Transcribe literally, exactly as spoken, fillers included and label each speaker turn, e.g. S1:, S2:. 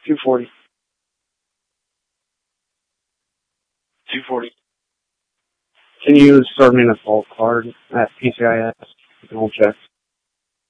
S1: two forty.
S2: two forty.
S1: Can you serve me an assault card at P C I S? I'll check.